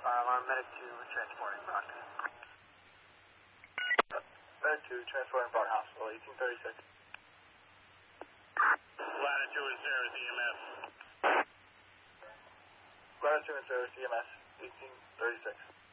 Alarm Medic 2 transporting Brock. Medic 2 transporting Brock Hospital, 1836. Latitude and service EMS. Latitude and service EMS, 1836.